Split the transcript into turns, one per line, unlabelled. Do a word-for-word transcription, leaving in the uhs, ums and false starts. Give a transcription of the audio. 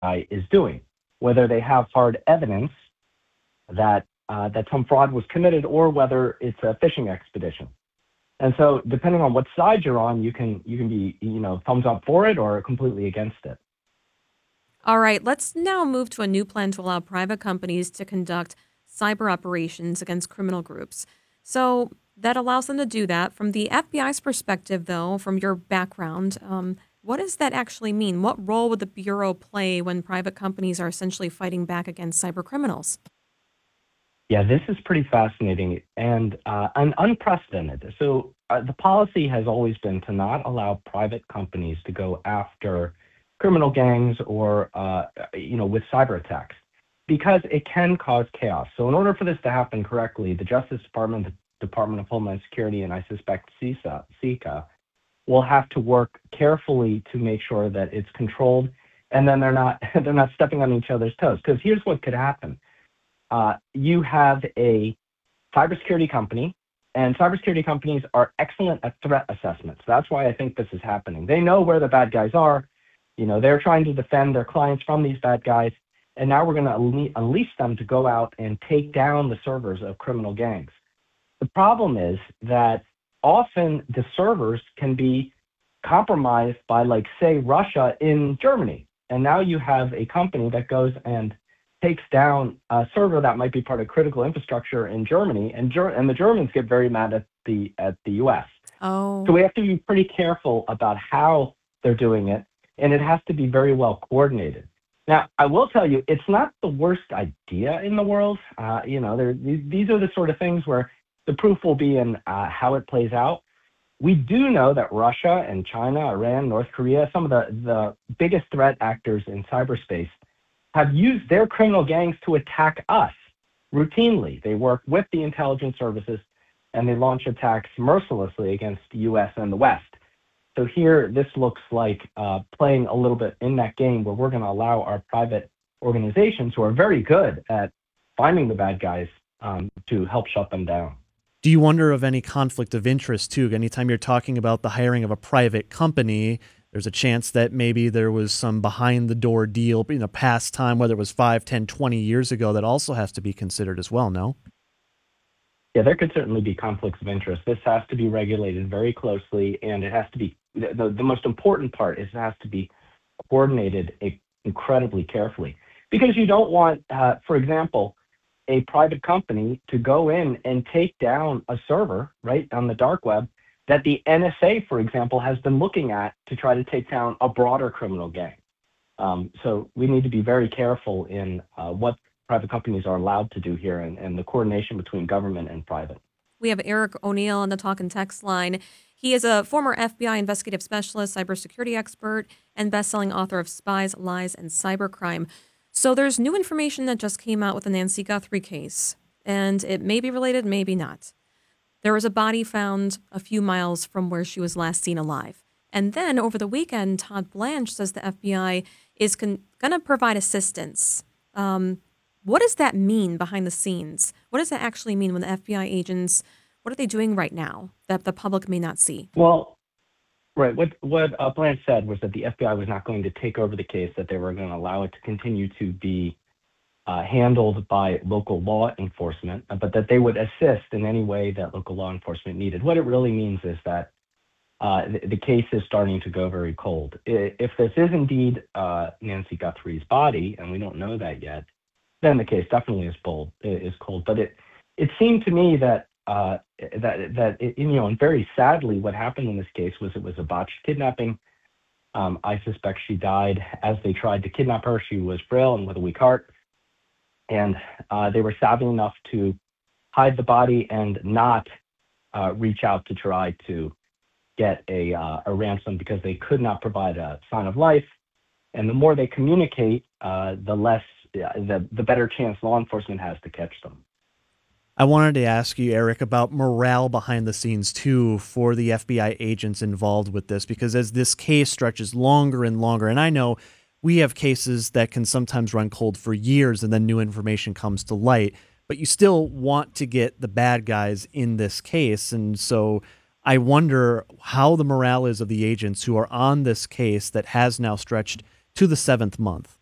I is doing, whether they have hard evidence that uh, that some fraud was committed or whether it's a phishing expedition. And so, depending on what side you're on, you can you can be you know thumbs up for it or completely against it.
All right, let's now move to a new plan to allow private companies to conduct cyber operations against criminal groups. So that allows them to do that. From the F B I's perspective, though, from your background, um, what does that actually mean? What role would the Bureau play when private companies are essentially fighting back against cyber criminals?
Yeah, this is pretty fascinating and uh, un- unprecedented. So uh, the policy has always been to not allow private companies to go after criminal gangs or uh, you know with cyber attacks because it can cause chaos. So in order for this to happen correctly, the Justice Department, the Department of Homeland Security, and I suspect CISA, CICA will have to work carefully to make sure that it's controlled, and then they're not they're not stepping on each other's toes. Because here's what could happen: uh, you have a cybersecurity company, and cybersecurity companies are excellent at threat assessments. That's why I think this is happening. They know where the bad guys are. You know, they're trying to defend their clients from these bad guys, and now we're going to unleash them to go out and take down the servers of criminal gangs. The problem is that often the servers can be compromised by, like, say, Russia in Germany. And now you have a company that goes and takes down a server that might be part of critical infrastructure in Germany, and, Ger- and the Germans get very mad at the at the U S. So
Oh,
we have to be pretty careful about how they're doing it, and it has to be very well coordinated. Now, I will tell you, it's not the worst idea in the world. Uh, you know, there, these, these are the sort of things where the proof will be in uh, how it plays out. We do know that Russia and China, Iran, North Korea, some of the, the biggest threat actors in cyberspace, have used their criminal gangs to attack us routinely. They work with the intelligence services and they launch attacks mercilessly against the U S and the West. So here, this looks like uh, playing a little bit in that game where we're going to allow our private organizations who are very good at finding the bad guys um, to help shut them down.
Do you wonder of any conflict of interest, too? Anytime you're talking about the hiring of a private company, there's a chance that maybe there was some behind-the-door deal in a past time, whether it was five, ten, twenty years ago, that also has to be considered as well, no?
Yeah, there could certainly be conflicts of interest. This has to be regulated very closely, and it has to be, the, the most important part is it has to be coordinated incredibly carefully. Because you don't want, uh, for example, a private company to go in and take down a server, right, on the dark web that the N S A, for example, has been looking at to try to take down a broader criminal gang. Um, so we need to be very careful in uh, what private companies are allowed to do here and, and the coordination between government and private.
we have Eric O'Neill on the talk and text line. He is a former F B I investigative specialist, cybersecurity expert, and best-selling author of Spies, Lies, and Cybercrime. So there's new information that just came out with the Nancy Guthrie case, and it may be related, maybe not. There was a body found a few miles from where she was last seen alive. And then over the weekend, Todd Blanche says the F B I is con- going to provide assistance. Um, what does that mean behind the scenes? What does that actually mean when the F B I agents, what are they doing right now that the public may not see?
Well, right. What what uh, Blanche said was that the F B I was not going to take over the case, that they were going to allow it to continue to be uh, handled by local law enforcement, but that they would assist in any way that local law enforcement needed. What it really means is that uh, the, the case is starting to go very cold. I- If this is indeed uh, Nancy Guthrie's body, and we don't know that yet, then the case definitely is bold, is cold. But it it seemed to me that uh, that that it, you know, and very sadly, what happened in this case was it was a botched kidnapping. Um, I suspect she died as they tried to kidnap her. She was frail and with a weak heart, and uh, they were savvy enough to hide the body and not uh, reach out to try to get a uh, a ransom because they could not provide a sign of life. And the more they communicate, uh, the less yeah, the the better chance law enforcement has to catch them.
I wanted to ask you, Eric, about morale behind the scenes, too, for the F B I agents involved with this, because as this case stretches longer and longer, and I know we have cases that can sometimes run cold for years and then new information comes to light, but you still want to get the bad guys in this case. And so I wonder how the morale is of the agents who are on this case that has now stretched to the seventh month.